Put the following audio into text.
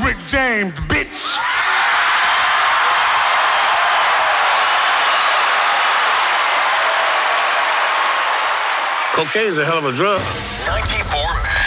Rick James, bitch. Cocaine's a hell of a drug. 94 minutes.